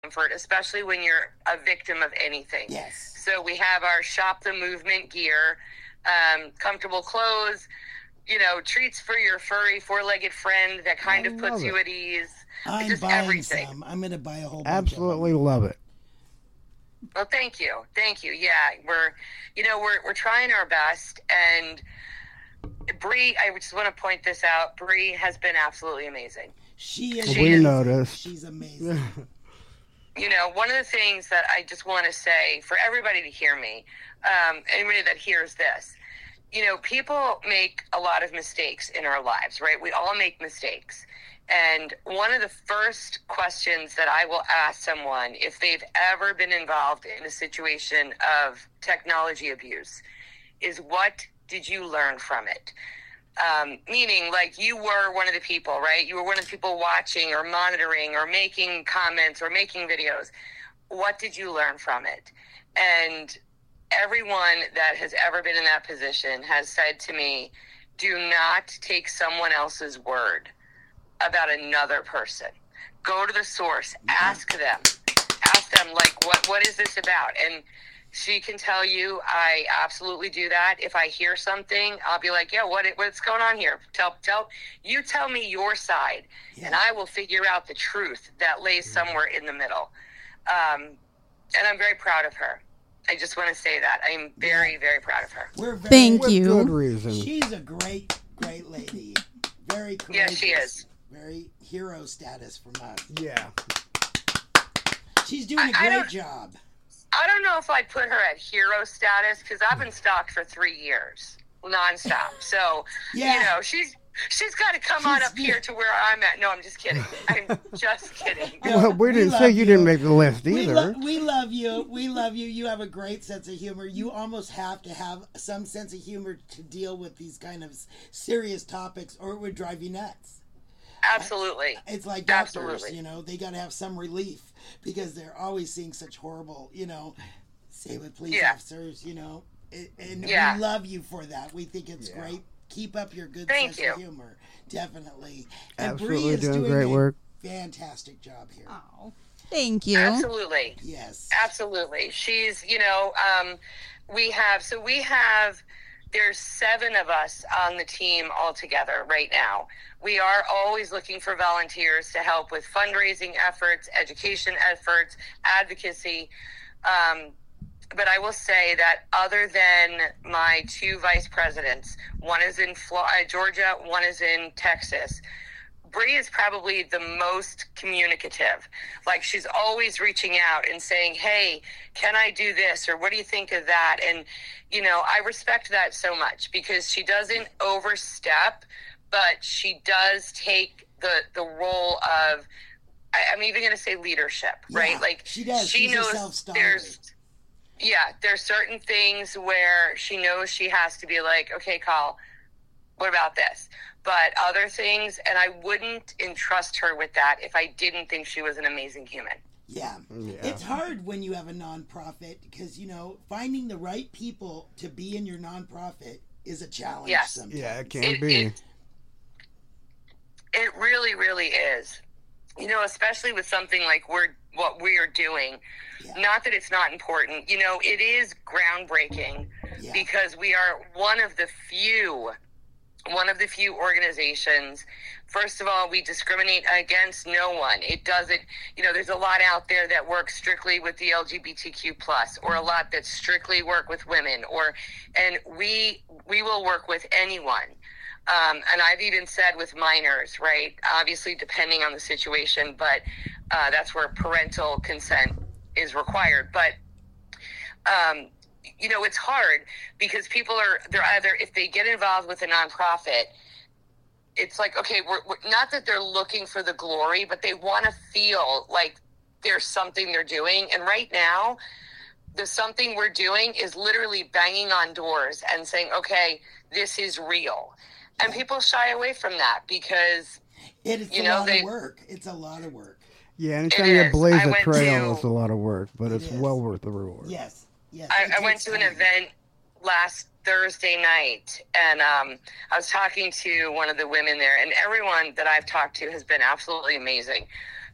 comfort, especially when you're a victim of anything. Yes. So we have our Shop the Movement gear, comfortable clothes, treats for your furry four-legged friend that kind of puts you at ease. I'm just buying everything. some. I'm going to buy a whole bunch Absolutely of them. love it. Well, thank you. Yeah, we're trying our best, and Bree, I just want to point this out. Bree has been absolutely amazing. She is. We noticed. She's amazing. One of the things that I just want to say for everybody to hear me, anybody that hears this, people make a lot of mistakes in our lives, right? We all make mistakes. And one of the first questions that I will ask someone if they've ever been involved in a situation of technology abuse is, what did you learn from it? Meaning, like, you were one of the people, right? You were one of the people watching or monitoring or making comments or making videos. What did you learn from it? And everyone that has ever been in that position has said to me, do not take someone else's word about another person. Go to the source. Ask them, like, what is this about? And she can tell you I absolutely do that. If I hear something, I'll be like, yeah, what's going on here? Tell me your side, and I will figure out the truth that lays somewhere in the middle. And I'm very proud of her. I just want to say that. I'm very, very proud of her. Thank you. Good reason. She's a great lady. Very courageous. Yeah, she is. Very hero status from us. Yeah. She's doing a great job. I don't know if I'd put her at hero status, because I've been stalked for 3 years, nonstop. So, she's got to come on up here to where I'm at. No, I'm just kidding. I'm just kidding. Well, we didn't say you didn't make the list either. We love you. We love you. You have a great sense of humor. You almost have to have some sense of humor to deal with these kind of serious topics, or it would drive you nuts. Absolutely. It's like doctors, they got to have some relief because they're always seeing such horrible, say with police officers, and we love you for that. We think it's great. Keep up your good sense of humor. Definitely. And Absolutely. Bree is doing great work. Fantastic job here. Oh, thank you. Absolutely. Yes. Absolutely. She's, there's 7 of us on the team all together right now. We are always looking for volunteers to help with fundraising efforts, education efforts, advocacy. But I will say that other than my 2 vice presidents, one is in Georgia, one is in Texas, Bree is probably the most communicative. Like, she's always reaching out and saying, hey, can I do this? Or what do you think of that? And, I respect that so much, because she doesn't overstep, but she does take the role of, I'm even going to say leadership, right? Like, she does. She knows there's certain things where she knows she has to be like, okay, Carl, what about this? But other things, and I wouldn't entrust her with that if I didn't think she was an amazing human. Yeah. It's hard when you have a nonprofit because, finding the right people to be in your nonprofit is a challenge sometimes. Yeah, it can be. It really, really is. Especially with something like what we are doing. Yeah. Not that it's not important. It is groundbreaking because we are one of the few organizations. First of all, we discriminate against no one. It doesn't, there's a lot out there that works strictly with the LGBTQ plus, or a lot that strictly work with women, and we will work with anyone. And I've even said with minors, right? Obviously, depending on the situation, but that's where parental consent is required. But, it's hard because they're either, if they get involved with a nonprofit, it's like, okay, we're not that they're looking for the glory, but they want to feel like there's something they're doing. And right now, the something we're doing is literally banging on doors and saying, okay, this is real. And people shy away from that because it's a lot of work. It's a lot of work. Yeah, anytime you blaze a trail, it's a lot of work, but it's well worth the reward. Yes. I went to an event last Thursday night, and I was talking to one of the women there, and everyone that I've talked to has been absolutely amazing.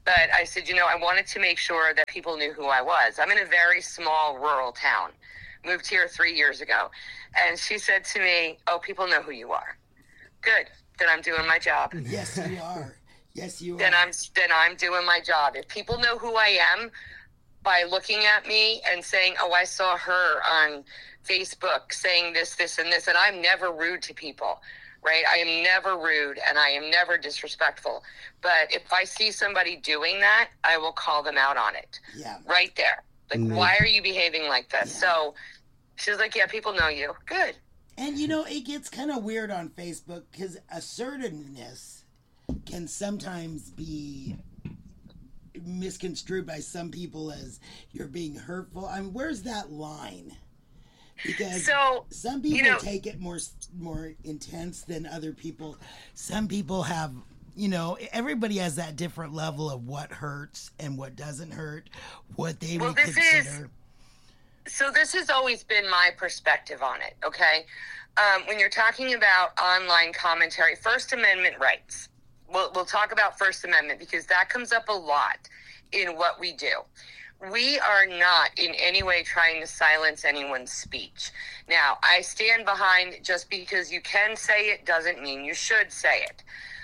But I said, I wanted to make sure that people knew who I was. I'm in a very small rural town. Moved here 3 years ago. And she said to me, oh, people know who you are. Good. Then I'm doing my job. Yes, you are. Yes, you are. Then I'm doing my job. If people know who I am by looking at me and saying, oh, I saw her on Facebook saying this, this, and this, and I'm never rude to people. Right? I am never rude and I am never disrespectful. But if I see somebody doing that, I will call them out on it. Yeah. Right there. Like, why are you behaving like this? Yeah. So she's like, yeah, people know you. Good. And, it gets kind of weird on Facebook because assertiveness can sometimes be misconstrued by some people as you're being hurtful. I mean, where's that line? Because some people take it more intense than other people. Some people have, everybody has that different level of what hurts and what doesn't hurt, what they would consider. This has always been my perspective on it, okay? When you're talking about online commentary, First Amendment rights, we'll talk about First Amendment because that comes up a lot in what we do. We are not in any way trying to silence anyone's speech. Now, I stand behind just because you can say it doesn't mean you should say it.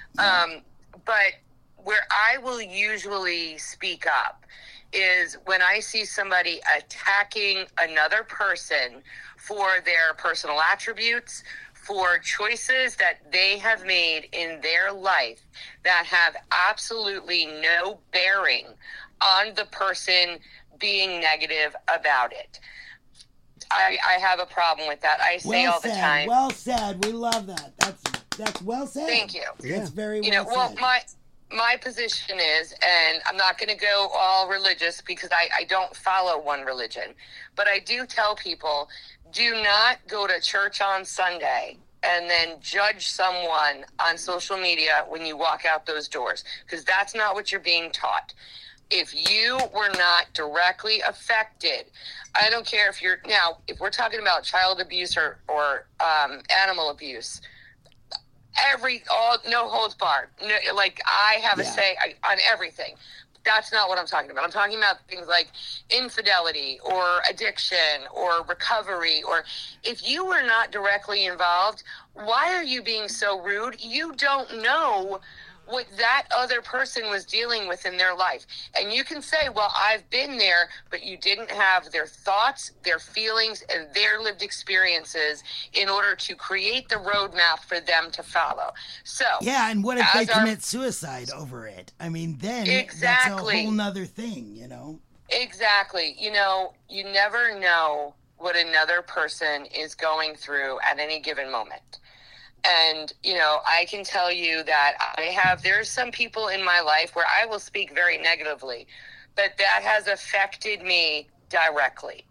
But where I will usually speak up is when I see somebody attacking another person for their personal attributes, for choices that they have made in their life that have absolutely no bearing on the person being negative about it. I have a problem with that. I say all the time. Well said. We love that. That's well said. Thank you. That's very well said. Well, my position is, and I'm not going to go all religious because I don't follow one religion, but I do tell people, do not go to church on Sunday and then judge someone on social media when you walk out those doors, because that's not what you're being taught. If you were not directly affected, I don't care if if we're talking about child abuse or animal abuse, no holds barred. No, like I have a say on everything. That's not what I'm talking about. I'm talking about things like infidelity or addiction or recovery. Or if you were not directly involved, why are you being so rude? You don't know what that other person was dealing with in their life. And you can say, well, I've been there, but you didn't have their thoughts, their feelings, and their lived experiences in order to create the roadmap for them to follow. So yeah, and what if they commit suicide over it? I mean, then that's a whole nother thing, Exactly. You never know what another person is going through at any given moment. And, I can tell you that there's some people in my life where I will speak very negatively, but that has affected me directly.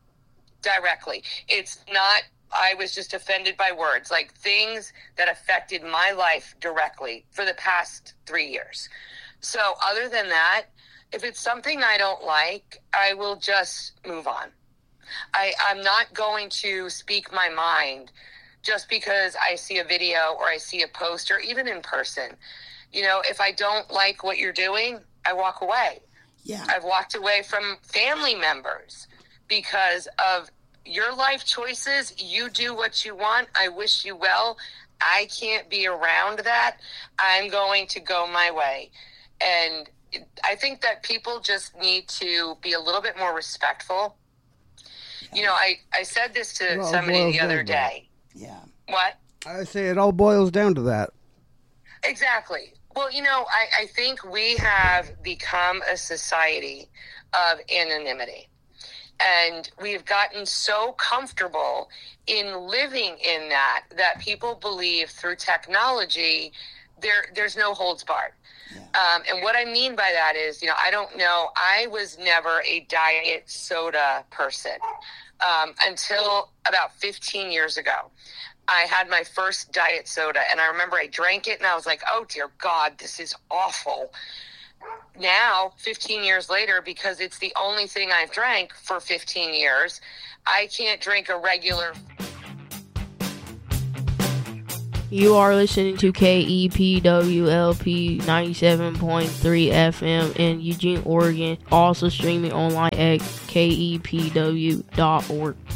It's not, I was just offended by words, like things that affected my life directly for the past 3 years. So other than that, if it's something I don't like, I will just move on. I'm not going to speak my mind just because I see a video or I see a post or even in person. If I don't like what you're doing, I walk away. Yeah. I've walked away from family members because of your life choices. You do what you want. I wish you well. I can't be around that. I'm going to go my way. And I think that people just need to be a little bit more respectful. I said this to somebody the other day. Yeah. What? I say it all boils down to that. Exactly. Well, I think we have become a society of anonymity. And we've gotten so comfortable in living in that people believe through technology there's no holds barred. Yeah. And what I mean by that is, I don't know. I was never a diet soda person until about 15 years ago. I had my first diet soda, and I remember I drank it, and I was like, oh, dear God, this is awful. Now, 15 years later, because it's the only thing I've drank for 15 years, I can't drink a regular You are listening to KEPWLP 97.3 FM in Eugene, Oregon. Also streaming online at kepw.org.